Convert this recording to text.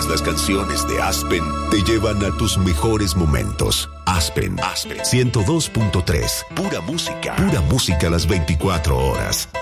las canciones de Aspen te llevan a tus mejores momentos. Aspen 102.3. Pura música las 24 horas.